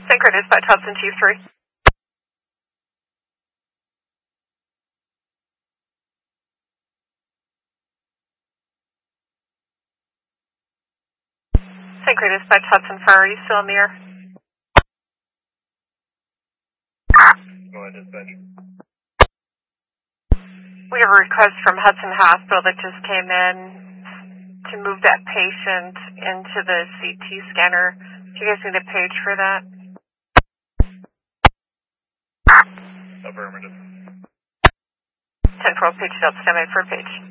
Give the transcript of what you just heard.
Synchro Dispatch Hudson 2-3. Synchro Dispatch Hudson Fire, are you still in the air? Go ahead, dispatch. We have a request from Hudson Hospital that just came in to move that patient into the CT scanner. Do you guys need a page for that? Affirmative. 10-12 page, stand by for a page.